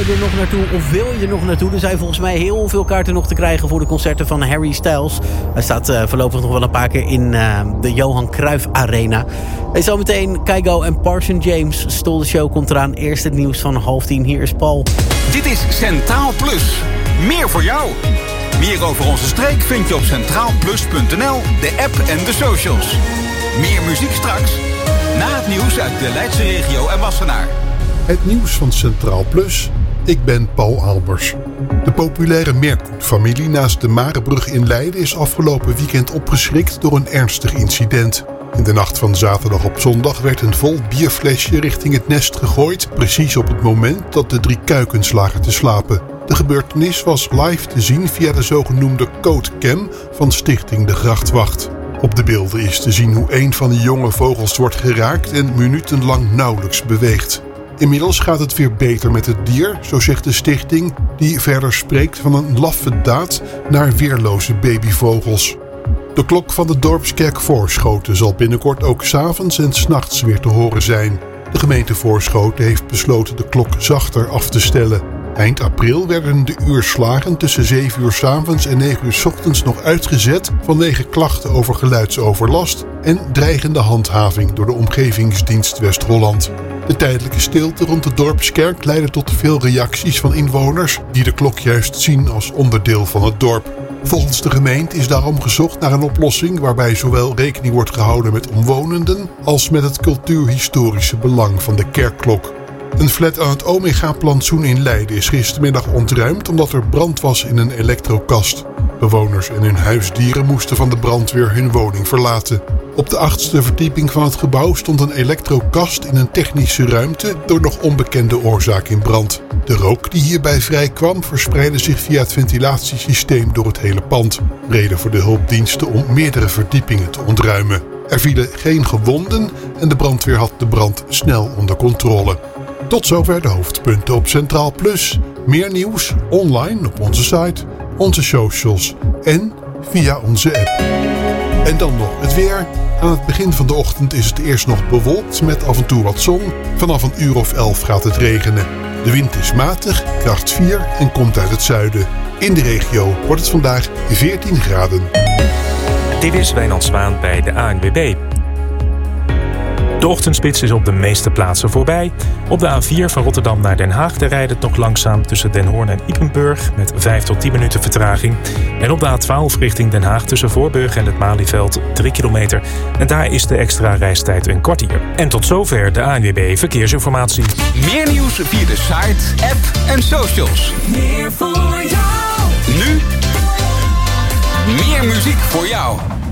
er nog naartoe of wil je nog naartoe? Er zijn volgens mij heel veel kaarten nog te krijgen voor de concerten van Harry Styles. Hij staat voorlopig nog wel een paar keer in de Johan Cruijff Arena. En zometeen Kygo en Parson James. Stol de Show komt eraan. Eerst het nieuws van 9:30. Hier is Paul. Dit is Centraal Plus. Meer voor jou. Meer over onze streek vind je op centraalplus.nl, de app en de socials. Meer muziek straks. Na het nieuws uit de Leidse regio en Wassenaar. Het nieuws van Centraal Plus. Ik ben Paul Albers. De populaire Merkoet-familie naast de Marebrug in Leiden is afgelopen weekend opgeschrikt door een ernstig incident. In de nacht van zaterdag op zondag werd een vol bierflesje richting het nest gegooid, precies op het moment dat de 3 kuikens lagen te slapen. De gebeurtenis was live te zien via de zogenoemde Codecam van Stichting de Grachtwacht. Op de beelden is te zien hoe een van de jonge vogels wordt geraakt en minutenlang nauwelijks beweegt. Inmiddels gaat het weer beter met het dier, zo zegt de stichting, die verder spreekt van een laffe daad naar weerloze babyvogels. De klok van de dorpskerk Voorschoten zal binnenkort ook 's avonds en 's nachts weer te horen zijn. De gemeente Voorschoten heeft besloten de klok zachter af te stellen. Eind april werden de uurslagen tussen 7 uur 's avonds en 9 uur 's ochtends nog uitgezet vanwege klachten over geluidsoverlast en dreigende handhaving door de Omgevingsdienst West-Holland. De tijdelijke stilte rond de dorpskerk leidde tot veel reacties van inwoners die de klok juist zien als onderdeel van het dorp. Volgens de gemeente is daarom gezocht naar een oplossing waarbij zowel rekening wordt gehouden met omwonenden als met het cultuurhistorische belang van de kerkklok. Een flat aan het Omega-plantsoen in Leiden is gistermiddag ontruimd omdat er brand was in een elektrokast. Bewoners en hun huisdieren moesten van de brandweer hun woning verlaten. Op de 8e verdieping van het gebouw stond een elektrokast in een technische ruimte door nog onbekende oorzaak in brand. De rook die hierbij vrijkwam verspreidde zich via het ventilatiesysteem door het hele pand. Reden voor de hulpdiensten om meerdere verdiepingen te ontruimen. Er vielen geen gewonden en de brandweer had de brand snel onder controle. Tot zover de hoofdpunten op Centraal Plus. Meer nieuws online op onze site, onze socials en via onze app. En dan nog het weer. Aan het begin van de ochtend is het eerst nog bewolkt met af en toe wat zon. Vanaf een uur of 11 gaat het regenen. De wind is matig, kracht 4 en komt uit het zuiden. In de regio wordt het vandaag 14 graden. Dit is Wijnand Zwaan bij de ANWB. De ochtendspits is op de meeste plaatsen voorbij. Op de A4 van Rotterdam naar Den Haag rijdt het nog langzaam tussen Den Hoorn en Ypenburg met 5 tot 10 minuten vertraging. En op de A12 richting Den Haag tussen Voorburg en het Malieveld 3 kilometer. En daar is de extra reistijd een kwartier. En tot zover de ANWB Verkeersinformatie. Meer nieuws via de site, app en socials. Meer voor jou. Nu meer muziek voor jou.